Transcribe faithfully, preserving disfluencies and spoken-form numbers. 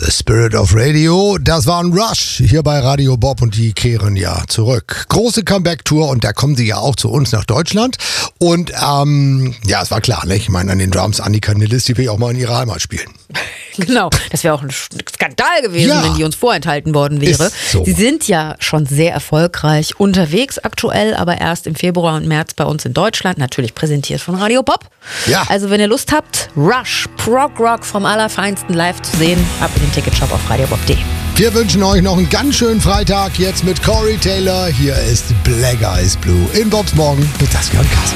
The Spirit of Radio, das war ein Rush hier bei Radio Bob und die kehren ja zurück. Große Comeback-Tour und da kommen sie ja auch zu uns nach Deutschland. Und ähm, ja, es war klar, ne? Ich meine, an den Drums Annika Nilles, die will ich auch mal in ihrer Heimat spielen. Genau, das wäre auch ein Skandal gewesen, Ja. wenn die uns vorenthalten worden wäre. Ist so. Sie sind ja schon sehr erfolgreich unterwegs aktuell, aber erst im Februar und März bei uns in Deutschland, natürlich präsentiert von Radio Bob. Ja. Also wenn ihr Lust habt, Rush, Prog Rock vom Allerfeinsten live zu sehen, ab in den Ticketshop auf radiobob punkt de. Wir wünschen euch noch einen ganz schönen Freitag jetzt mit Corey Taylor. Hier ist Black Eyes Blue in Bobs Morgen mit Saskia und Carsten.